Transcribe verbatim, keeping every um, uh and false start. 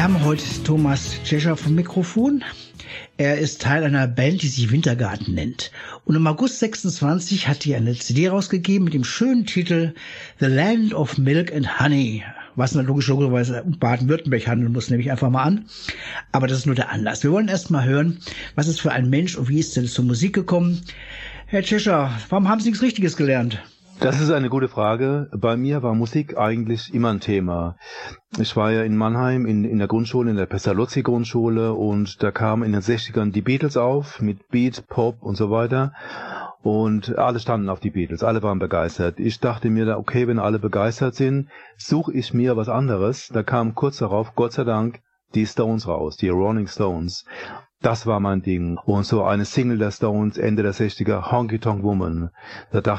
Wir haben heute Thomas Tschescher vom Mikrofon. Er ist Teil einer Band, die sich Wintergarten nennt. Und im August sechsundzwanzig hat die eine C D rausgegeben mit dem schönen Titel The Land of Milk and Honey, was logischerweise um Baden-Württemberg handeln muss, nehme ich einfach mal an. Aber das ist nur der Anlass. Wir wollen erst mal hören, was ist für ein Mensch und wie ist denn zur Musik gekommen. Herr Tschescher, warum haben Sie nichts Richtiges gelernt? Das ist eine gute Frage. Bei mir war Musik eigentlich immer ein Thema. Ich war ja in Mannheim in, in der Grundschule, in der Pestalozzi-Grundschule, und da kamen in den sechzigern die Beatles auf mit Beat, Pop und so weiter. Und alle standen auf die Beatles, alle waren begeistert. Ich dachte mir da, okay, wenn alle begeistert sind, suche ich mir was anderes. Da kam kurz darauf, Gott sei Dank, die Stones raus, die Rolling Stones. Das war mein Ding. Und so eine Single der Stones, Ende der sechziger, Honky Tonk Woman. Da dachte